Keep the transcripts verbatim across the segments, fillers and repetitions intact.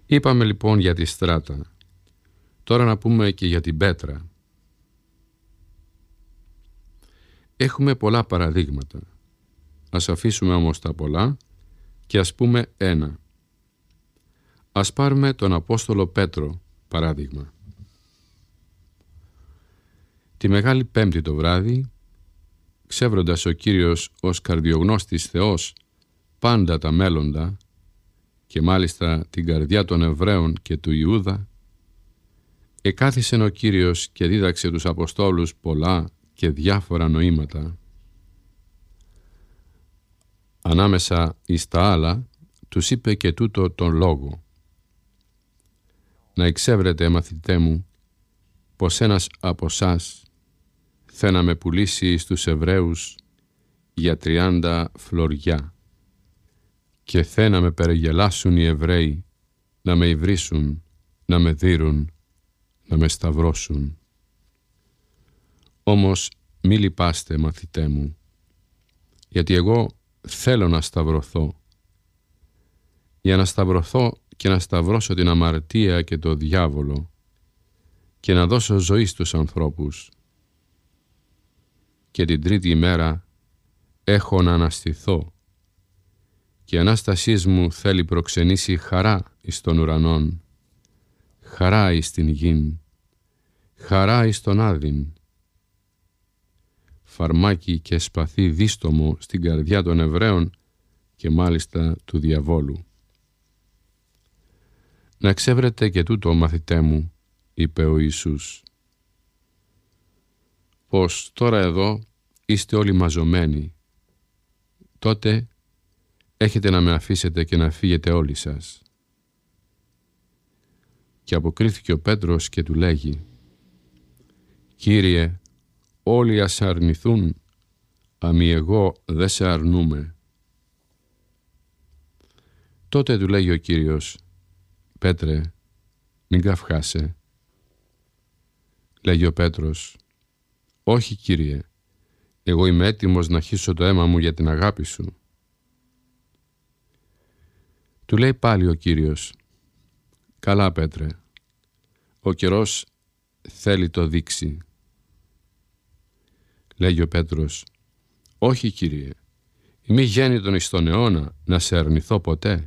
Είπαμε λοιπόν για τη Στράτα. Τώρα να πούμε και για την Πέτρα. Έχουμε πολλά παραδείγματα. Ας αφήσουμε όμως τα πολλά και ας πούμε ένα. Ας πάρουμε τον Απόστολο Πέτρο, παράδειγμα. Τη Μεγάλη Πέμπτη το βράδυ, ξεύροντας ο Κύριος ως καρδιογνώστης Θεός πάντα τα μέλλοντα και μάλιστα την καρδιά των Εβραίων και του Ιούδα, εκάθισεν ο Κύριος και δίδαξε τους Αποστόλους πολλά και διάφορα νοήματα. Ανάμεσα εις τα άλλα τους είπε και τούτο τον λόγο. Να εξεύρετε, μαθητέ μου, πως ένας από σας θε να με πουλήσει στους Εβραίους για τριάντα φλωριά και θε να με περιγελάσουν οι Εβραίοι, να με υβρίσουν, να με δείρουν, να με σταυρώσουν. Όμως μη λυπάστε, μαθητέ μου, γιατί εγώ θέλω να σταυρωθώ, για να σταυρωθώ και να σταυρώσω την αμαρτία και το διάβολο και να δώσω ζωή στους ανθρώπους. Και την τρίτη ημέρα έχω να αναστηθώ και η Ανάστασής μου θέλει προξενήσει χαρά εις των ουρανών, χαρά εις την γην, χαρά εις τον άδειν, φαρμάκι και σπαθί δίστομο στην καρδιά των Εβραίων και μάλιστα του διαβόλου. Να ξεύρετε και τούτο, μαθητέ μου, είπε ο Ιησούς, πως τώρα εδώ είστε όλοι μαζωμένοι, τότε έχετε να με αφήσετε και να φύγετε όλοι σας. Και αποκρίθηκε ο Πέτρος και του λέγει, Κύριε, όλοι ας αρνηθούν, αμη εγώ δε σε αρνούμε. Τότε του λέγει ο Κύριος, Πέτρε, μην καυχάσαι. Λέγει ο Πέτρος, όχι, Κύριε, εγώ είμαι έτοιμος να χύσω το αίμα μου για την αγάπη σου. Του λέει πάλι ο Κύριος, καλά, Πέτρε, ο καιρός θέλει το δείξει. Λέγει ο Πέτρος, όχι, Κύριε, μη γέννητον εις τον αιώνα να σε αρνηθώ ποτέ.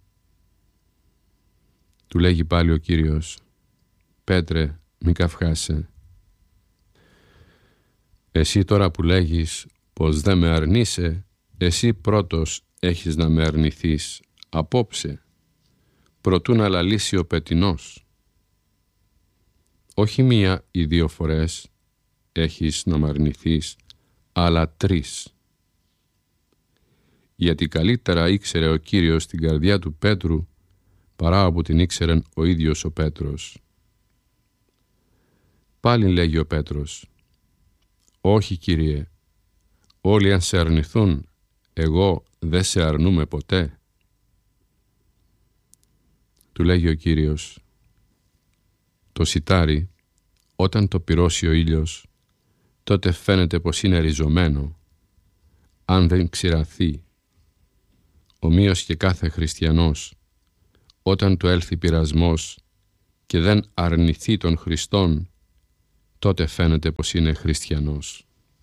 Του λέγει πάλι ο Κύριος, Πέτρε, μη καυχάσαι. Εσύ τώρα που λέγεις πως δεν με αρνείσαι, εσύ πρώτος έχεις να με αρνηθείς απόψε, προτού να λαλήσει ο πετεινός. Όχι μία ή δύο φορές έχεις να με αρνηθείς, αλλά τρεις. Γιατί καλύτερα ήξερε ο Κύριος την καρδιά του Πέτρου παρά από την ήξερεν ο ίδιος ο Πέτρος. Πάλιν λέγει ο Πέτρος, όχι, Κύριε, όλοι αν σε αρνηθούν, εγώ δεν σε αρνούμε ποτέ. Του λέγει ο Κύριος, το σιτάρι, όταν το πυρώσει ο ήλιος, τότε φαίνεται πως είναι ριζωμένο, αν δεν ξηραθεί. Ομοίως και κάθε χριστιανός, όταν του έλθει πειρασμός και δεν αρνηθεί τον Χριστόν, τότε φαίνεται πως είναι χριστιανός.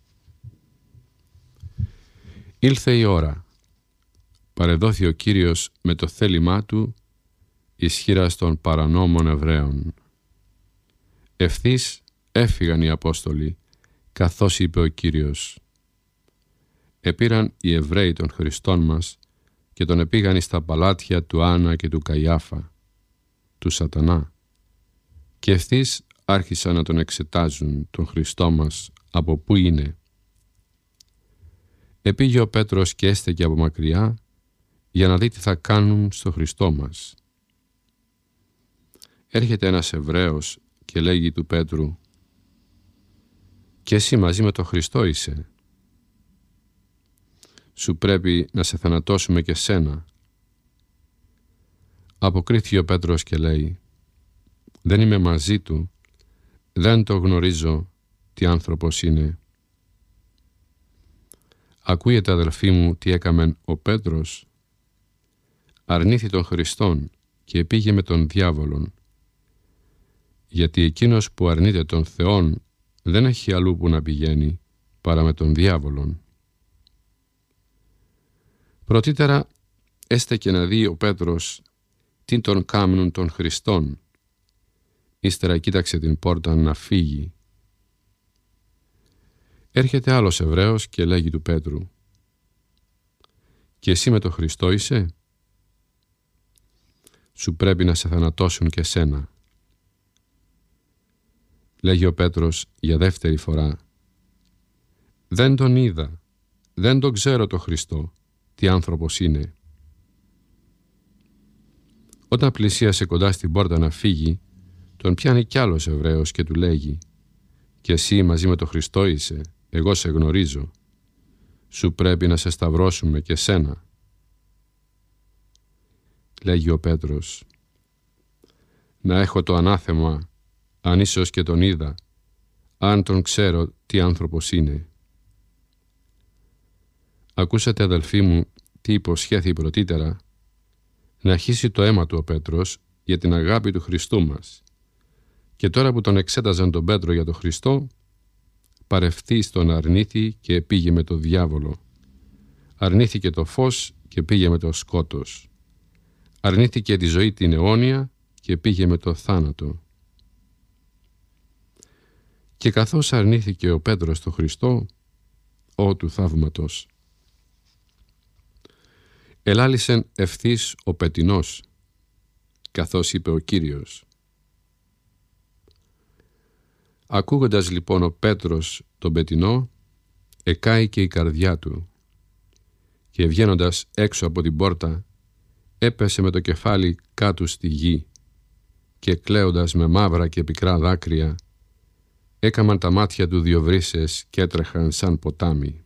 Ήλθε η ώρα. Παρεδόθη ο Κύριος με το θέλημά του ισχύρας των παρανόμων Εβραίων. Ευθύς έφυγαν οι Απόστολοι, καθώς είπε ο Κύριος. Επήραν οι Εβραίοι των Χριστών μας και τον επήγαν στα παλάτια του Άννα και του Καϊάφα, του Σατανά, και ευθύς άρχισαν να τον εξετάζουν τον Χριστό μας από πού είναι. Επήγε ο Πέτρος και έστεκε από μακριά για να δει τι θα κάνουν στο Χριστό μας. Έρχεται ένας Εβραίος και λέγει του Πέτρου, «Και εσύ μαζί με τον Χριστό είσαι. Σου πρέπει να σε θανατώσουμε και σένα». Αποκρίθηκε ο Πέτρος και λέει, «Δεν είμαι μαζί του, δεν το γνωρίζω τι άνθρωπος είναι». Ακούγεται, αδελφοί μου, τι έκαμεν ο Πέτρος. Αρνήθη τον Χριστόν και πήγε με τον διάβολον. Γιατί εκείνος που αρνείται τον Θεόν δεν έχει αλλού που να πηγαίνει παρά με τον διάβολον. Πρωτήτερα έστε και να δει ο Πέτρος τι τον κάμνουν των Χριστών. Ύστερα κοίταξε την πόρτα να φύγει. Έρχεται άλλος Εβραίος και λέγει του Πέτρου: «Και εσύ με τον Χριστό είσαι? Σου πρέπει να σε θανατώσουν και σένα». Λέγει ο Πέτρος για δεύτερη φορά: «Δεν τον είδα, δεν τον ξέρω το Χριστό, τι άνθρωπος είναι». Όταν πλησίασε κοντά στην πόρτα να φύγει, τον πιάνει κι άλλος Εβραίος και του λέγει: «Και εσύ μαζί με τον Χριστό είσαι, εγώ σε γνωρίζω. Σου πρέπει να σε σταυρώσουμε και σένα». Λέγει ο Πέτρος: «Να έχω το ανάθεμα, αν ίσως και τον είδα, αν τον ξέρω τι άνθρωπος είναι». Ακούσατε, αδελφοί μου, τι υποσχέθη πρωτήτερα, να αρχίσει το αίμα του ο Πέτρος για την αγάπη του Χριστού μας. Και τώρα που τον εξέταζαν τον Πέτρο για τον Χριστό, παρευθύς τον αρνήθη και πήγε με το διάβολο. Αρνήθηκε το φως και πήγε με το σκότος. Αρνήθηκε τη ζωή την αιώνια και πήγε με το θάνατο. Και καθώς αρνήθηκε ο Πέτρος το Χριστό, ω του θαύματος, ελάλησεν ευθύς ο πετεινός, καθώς είπε ο Κύριος. Ακούγοντας λοιπόν ο Πέτρος τον πετεινό, εκάει και η καρδιά του, και βγαίνοντας έξω από την πόρτα, έπεσε με το κεφάλι κάτω στη γη, και κλαίοντας με μαύρα και πικρά δάκρυα, έκαμαν τα μάτια του δύο βρύσες και έτρεχαν σαν ποτάμι.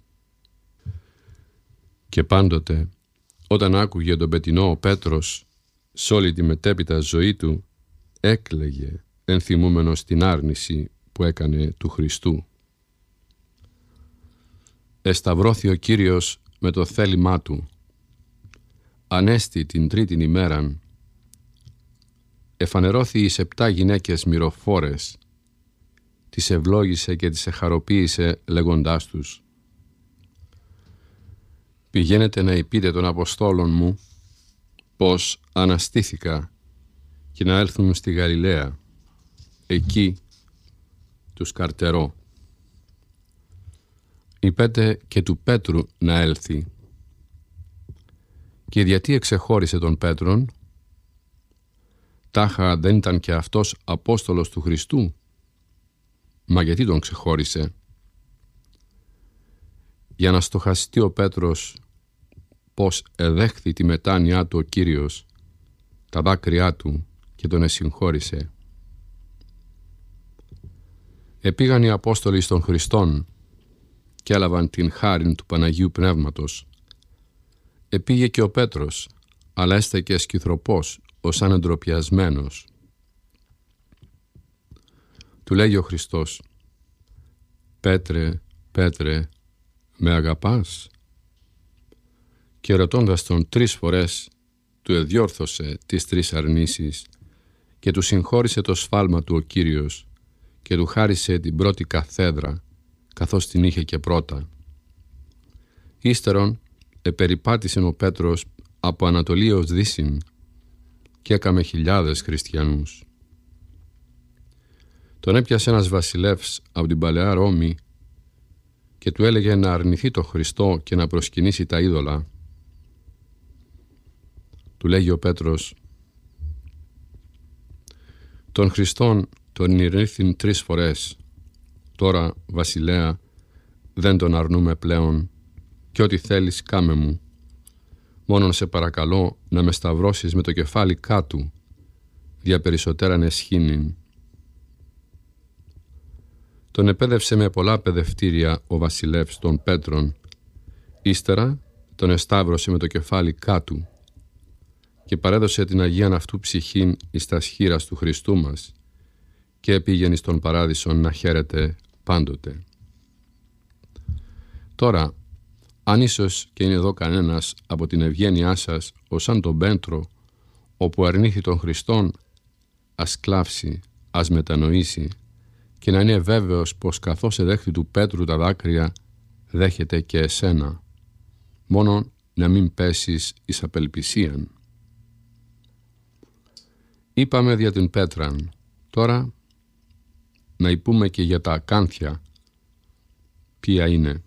Και πάντοτε, όταν άκουγε τον πετεινό ο Πέτρος, σ' όλη τη μετέπειτα ζωή του, έκλαιγε ενθυμούμενος την άρνηση που έκανε του Χριστού. Εσταυρώθη ο Κύριος με το θέλημά του. Ανέστη την τρίτην ημέραν. Εφανερώθη εις επτά γυναίκες μυροφόρες. Τις ευλόγησε και τις εχαροποίησε λέγοντάς τους: «Πηγαίνετε να υπείτε των Αποστόλων μου πως αναστήθηκα και να έλθουν στη Γαλιλαία, εκεί τους καρτερώ». Είπετε και του Πέτρου να έλθει. Και γιατί εξεχώρισε τον Πέτρον? Τάχα δεν ήταν και αυτός Απόστολος του Χριστού? Μα γιατί τον ξεχώρισε? Για να στοχαστεί ο Πέτρος πως εδέχθη τη μετάνοιά του ο Κύριος, τα δάκρυά του, και τον εσυγχώρησε. Επήγαν οι Απόστολοι των Χριστών και έλαβαν την χάριν του Παναγίου Πνεύματος. Επήγε και ο Πέτρος, αλλά έστεκε σκυθροπός, ως αν εντροπιασμένος. Του λέγει ο Χριστός: «Πέτρε, Πέτρε, με αγαπάς?» Και ρωτώντας τον τρεις φορές, του εδιόρθωσε τις τρεις αρνήσεις και του συγχώρησε το σφάλμα του ο Κύριος και του χάρισε την πρώτη καθέδρα, καθώς την είχε και πρώτα. Ύστερον επεριπάτησε ο Πέτρος από Ανατολή ως Δύσιν και έκαμε χιλιάδες χριστιανούς. Τον έπιασε ένας βασιλεύς από την παλαιά Ρώμη και του έλεγε να αρνηθεί το Χριστό και να προσκυνήσει τα είδωλα. Του λέγει ο Πέτρος: «Τον Χριστόν τον ειρήθην τρεις φορές. Τώρα, βασιλέα, δεν τον αρνούμε πλέον και ό,τι θέλεις κάμε μου. Μόνον σε παρακαλώ να με σταυρώσεις με το κεφάλι κάτω, δια περισσότεραν εσχήνην». Τον επέδευσε με πολλά παιδευτήρια ο βασιλεύς των Πέτρων. Ύστερα τον εσταύρωσε με το κεφάλι κάτω και παρέδωσε την Αγίαν αυτού ψυχήν εις τας χείρας του Χριστού μας και επήγαινε στον παράδεισον να χαίρεται πάντοτε. Τώρα, αν ίσως και είναι εδώ κανένας από την ευγένειά σας, ως σαν τον Πέτρο, όπου αρνήθη τον Χριστόν, ας κλάψει, ας μετανοήσει και να είναι βέβαιος πως καθώς εδέχθη του Πέτρου τα δάκρυα, δέχεται και εσένα, μόνον να μην πέσεις εις απελπισίαν. Είπαμε για την πέτραν, τώρα να υπούμε και για τα ακάνθια, ποια είναι.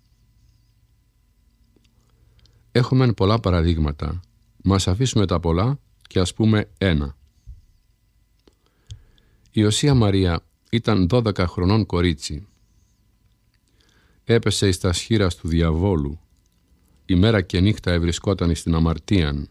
Έχουμε πολλά παραδείγματα, μας αφήσουμε τα πολλά και ας πούμε ένα. Η Οσία Μαρία ήταν δώδεκα χρονών κορίτσι. Έπεσε εις τα σχήρας του διαβόλου, ημέρα και νύχτα ευρισκόταν στην αμαρτίαν.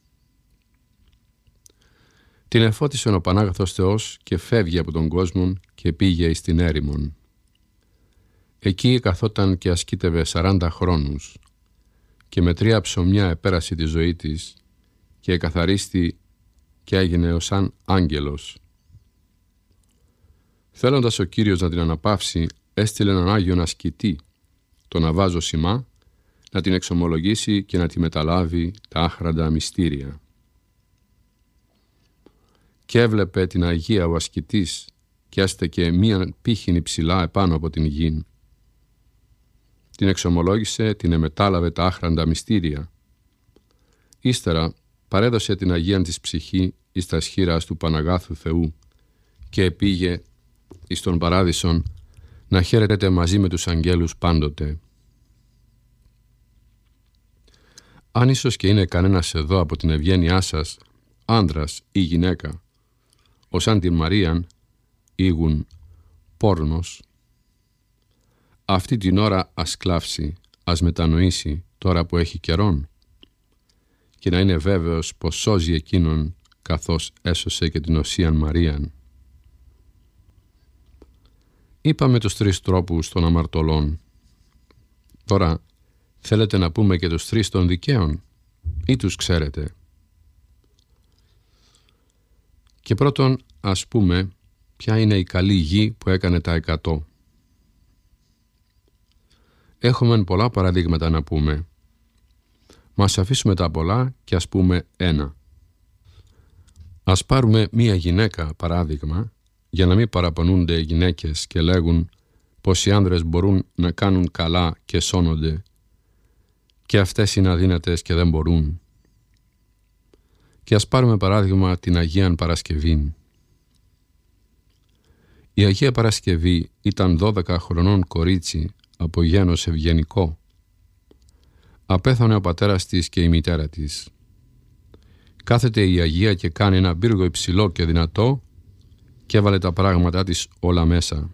Την εφώτισε ο Πανάγαθος Θεός και φεύγει από τον κόσμο και πήγε εις την έρημον. Εκεί καθόταν και ασκήτευε σαράντα χρόνους και με τρία ψωμιά επέρασε τη ζωή της και εκαθαρίστη και έγινε ως σαν άγγελος. Θέλοντας ο Κύριος να την αναπαύσει, έστειλε έναν Άγιον ασκητή, τον Αβάζο Σιμά, να την εξομολογήσει και να τη μεταλάβει τα άχραντα μυστήρια. Και έβλεπε την Αγία ο ασκητής και έστεκε μίαν πύχηνη ψηλά επάνω από την γην. Την εξομολόγησε, την εμετάλαβε τα άχραντα μυστήρια. Ύστερα παρέδωσε την Αγίαν της ψυχή εις τα σχήρας του Παναγάθου Θεού και επήγε εις τον παράδεισον να χαίρεται μαζί με τους αγγέλους πάντοτε. Αν ίσως και είναι κανένας εδώ από την ευγένειά σας, άνδρας ή γυναίκα, ως αν την Μαρίαν ήγουν πόρνος, αυτή την ώρα ας κλάψει, ας μετανοήσει τώρα που έχει καιρόν και να είναι βέβαιος πως σώζει εκείνον καθώς έσωσε και την Οσίαν Μαρίαν. Είπαμε τους τρεις τρόπους των αμαρτωλών. Τώρα θέλετε να πούμε και τους τρεις των δικαίων ή τους ξέρετε? Και πρώτον ας πούμε ποια είναι η καλή γη που έκανε τα εκατό. Έχουμε πολλά παραδείγματα να πούμε. Μας αφήσουμε τα πολλά και ας πούμε ένα. Ας πάρουμε μία γυναίκα παράδειγμα, για να μην παραπονούνται οι γυναίκες και λέγουν πως οι άνδρες μπορούν να κάνουν καλά και σώνονται και αυτές είναι αδύνατες και δεν μπορούν. Και ας πάρουμε παράδειγμα την Αγίαν Παρασκευήν. Η Αγία Παρασκευή ήταν δώδεκα χρονών κορίτσι από γένος ευγενικό. Απέθανε ο πατέρας της και η μητέρα της. Κάθεται η Αγία και κάνει ένα πύργο υψηλό και δυνατό και έβαλε τα πράγματά της όλα μέσα.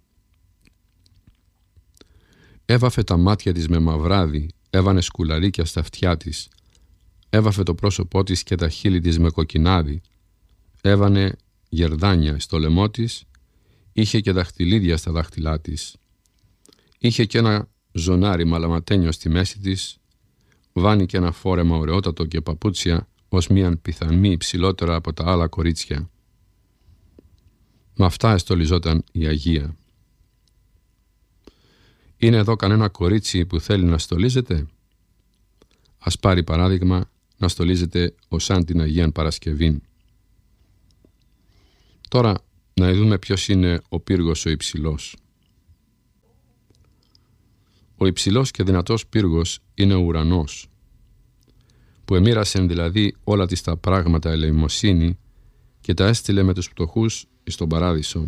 Έβαφε τα μάτια της με μαυράδι, έβανε σκουλαρίκια στα αυτιά της, έβαφε το πρόσωπό της και τα χείλη της με κοκκινάδι, έβανε γερδάνια στο λαιμό της, είχε και δαχτυλίδια στα δάχτυλά της. Είχε και ένα ζωνάρι μαλαματένιο στη μέση της, βάνει και ένα φόρεμα ωραιότατο και παπούτσια ως μίαν πιθανμή υψηλότερα από τα άλλα κορίτσια. Με αυτά εστολιζόταν η Αγία. Είναι εδώ κανένα κορίτσι που θέλει να στολίζεται? Ας πάρει παράδειγμα να στολίζεται ως σαν την Αγίαν Παρασκευήν. Τώρα να δούμε ποιος είναι ο πύργος ο υψηλός. Ο υψηλός και δυνατός πύργος είναι ο ουρανός, που εμοίρασεν δηλαδή όλα της τα πράγματα ελεημοσύνη και τα έστειλε με τους πτωχούς εις τον παράδεισο.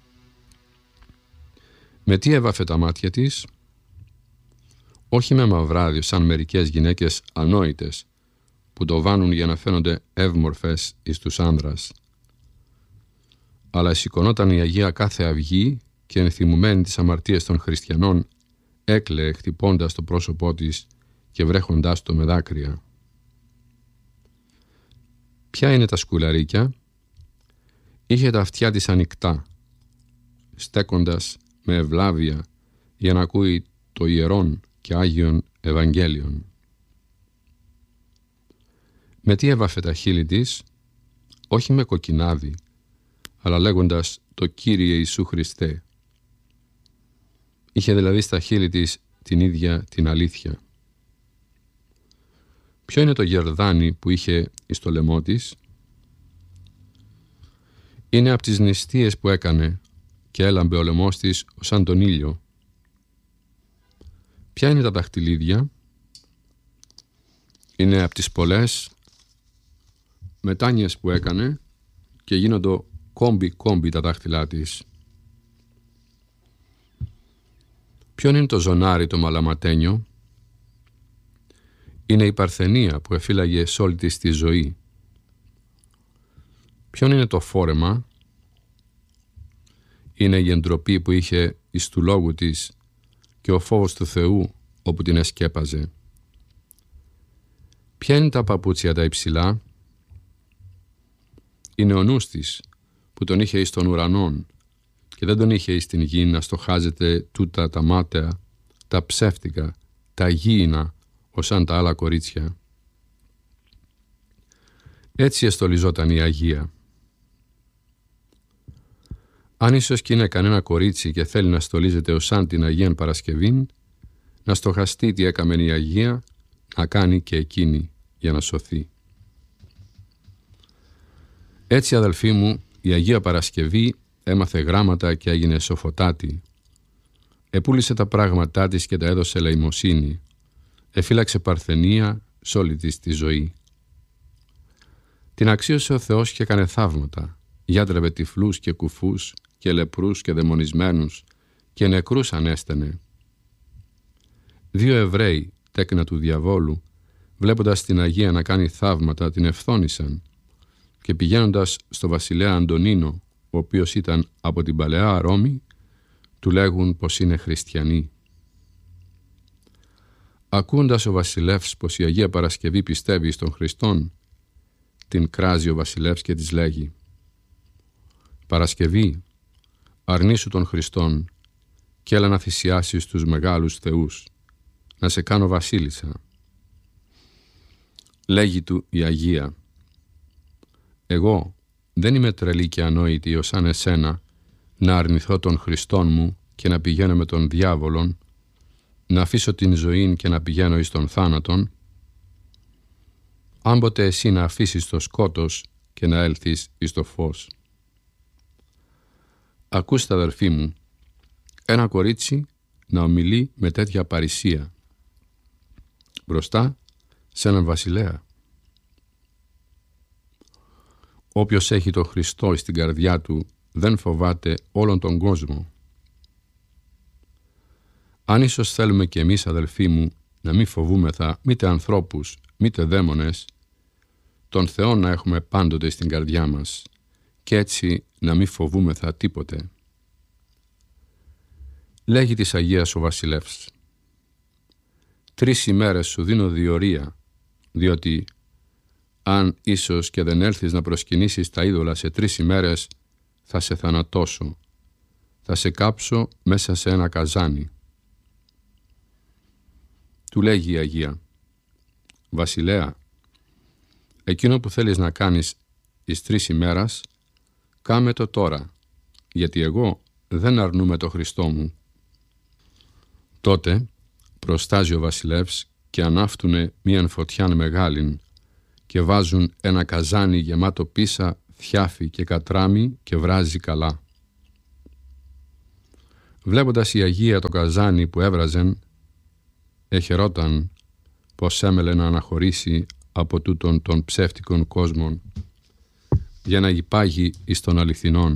Με τι έβαφε τα μάτια της? Όχι με μαυράδιο σαν μερικές γυναίκες ανόητες που το βάνουν για να φαίνονται εύμορφες εις τους άνδρας. Αλλά σηκωνόταν η Αγία κάθε αυγή και ενθυμουμένη τις αμαρτίες των χριστιανών έκλαιε χτυπώντας το πρόσωπό της και βρέχοντάς το με δάκρυα. Ποια είναι τα σκουλαρίκια? Είχε τα αυτιά της ανοιχτά, στέκοντας με ευλάβεια για να ακούει το ιερόν και Άγιον Ευαγγέλιον. Με τι έβαφε τα χείλη της? Όχι με κοκκινάδι, αλλά λέγοντας το Κύριε Ιησού Χριστέ. Είχε δηλαδή στα χείλη της την ίδια την αλήθεια. Ποιο είναι το γερδάνι που είχε εις το λαιμό της? Είναι από τις νηστείες που έκανε και έλαμπε ο λαιμός της σαν τον ήλιο. Ποια είναι τα δαχτυλίδια? Είναι από τις πολλές μετάνοιες που έκανε και γίνονται κόμπι-κόμπι τα δάχτυλά της. Ποιον είναι το ζωνάρι το μαλαματένιο? Είναι η παρθενία που εφύλαγε σ' όλη της τη ζωή. Ποιον είναι το φόρεμα? Είναι η εντροπή που είχε εις του λόγου της και ο φόβος του Θεού όπου την εσκέπαζε. Ποια είναι τα παπούτσια τα υψηλά? Είναι ο νους της που τον είχε εις των ουρανών και δεν τον είχε εις την γη να στοχάζεται τούτα τα μάταια, τα ψεύτικα, τα γήινα όσαν τα άλλα κορίτσια. Έτσι εστολιζόταν η Αγία. Αν ίσως και είναι κανένα κορίτσι και θέλει να στολίζεται όσαν την Αγίαν Παρασκευήν, να στοχαστεί τι έκαμεν η Αγία, να κάνει και εκείνη για να σωθεί. Έτσι, αδελφοί μου, η Αγία Παρασκευή έμαθε γράμματα και έγινε σοφοτάτη. Επούλησε τα πράγματά της και τα έδωσε ελεημοσύνη. Εφύλαξε παρθενία σ' όλη της τη ζωή. Την αξίωσε ο Θεός και έκανε θαύματα. Γιάτρευε τυφλούς και κουφούς και λεπρούς και δαιμονισμένους και νεκρούς ανέστενε. Δύο Εβραίοι, τέκνα του διαβόλου, βλέποντας την Αγία να κάνει θαύματα, την ευθώνησαν και πηγαίνοντας στο βασιλέα Αντωνίνο, ο οποίος ήταν από την παλαιά Ρώμη, του λέγουν πως είναι χριστιανοί. Ακούοντας ο βασιλεύς πως η Αγία Παρασκευή πιστεύει στον Χριστόν, την κράζει ο βασιλεύς και της λέγει: «Παρασκευή, αρνήσου τον Χριστόν και έλα να θυσιάσεις τους μεγάλους θεούς, να σε κάνω βασίλισσα». Λέγει του η Αγία: «Εγώ δεν είμαι τρελή και ανόητη ως σαν εσένα να αρνηθώ τον Χριστόν μου και να πηγαίνω με τον διάβολον, να αφήσω την ζωή και να πηγαίνω εις τον θάνατον. Άμποτε εσύ να αφήσεις το σκότος και να έλθεις εις το φως». Ακούστε, αδερφοί μου, ένα κορίτσι να ομιλεί με τέτοια παρησία μπροστά σε έναν βασιλέα. Όποιος έχει τον Χριστό στην καρδιά του δεν φοβάται όλον τον κόσμο. Αν ίσως θέλουμε και εμείς, αδελφοί μου, να μην φοβούμεθα μήτε ανθρώπους, μήτε δαίμονες, τον Θεό να έχουμε πάντοτε στην καρδιά μας και έτσι να μην φοβούμεθα τίποτε. Λέγει της Αγίας ο βασιλεύς: «Τρεις ημέρες σου δίνω διορία, διότι αν ίσως και δεν έλθεις να προσκυνήσεις τα είδωλα σε τρεις ημέρες, θα σε θανατώσω, θα σε κάψω μέσα σε ένα καζάνι». Του λέγει η Αγία: «Βασιλέα, εκείνο που θέλεις να κάνεις εις τρεις ημέρας, κάμε το τώρα, γιατί εγώ δεν αρνούμαι το Χριστό μου». Τότε προστάζει ο βασιλεύς και ανάφτουνε μίαν φωτιάν μεγάλην και βάζουν ένα καζάνι γεμάτο πίσα, θιάφι και κατράμι και βράζει καλά. Βλέποντας η Αγία το καζάνι που έβραζεν, εχαιρόταν πως έμελε να αναχωρήσει από τούτον των ψεύτικων κόσμων για να υπάγει εις των αληθινών.